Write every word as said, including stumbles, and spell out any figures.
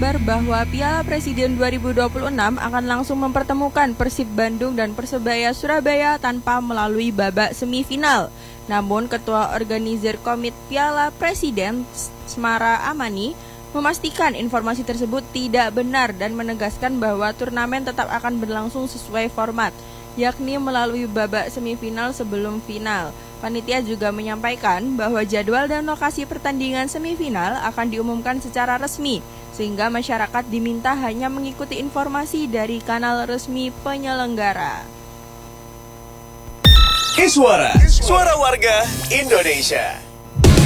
kabar bahwa Piala Presiden dua ribu dua puluh enam akan langsung mempertemukan Persib Bandung dan Persebaya Surabaya tanpa melalui babak semifinal. Namun, Ketua Organizir Komite Piala Presiden Semara Amani memastikan informasi tersebut tidak benar dan menegaskan bahwa turnamen tetap akan berlangsung sesuai format, yakni melalui babak semifinal sebelum final. Panitia juga menyampaikan bahwa jadwal dan lokasi pertandingan semifinal akan diumumkan secara resmi, sehingga masyarakat diminta hanya mengikuti informasi dari kanal resmi penyelenggara. Iswara, suara warga Indonesia.